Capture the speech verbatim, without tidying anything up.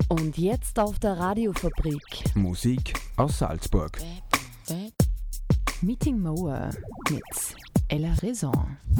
Und jetzt auf der Radiofabrik. Musik aus Salzburg. Meeting Mower mit Ella Raison.